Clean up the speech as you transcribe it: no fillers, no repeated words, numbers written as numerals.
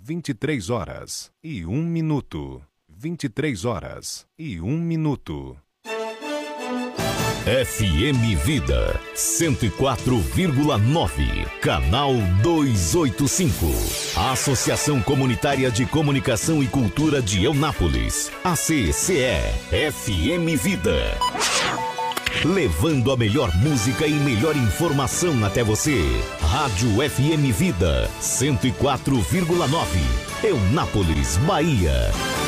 23h01. 23h01. FM Vida 104,9, canal 285. Associação Comunitária de Comunicação e Cultura de Eunápolis, ACCE, FM Vida. Levando a melhor música e melhor informação até você. Rádio FM Vida 104,9, Eunápolis, Bahia.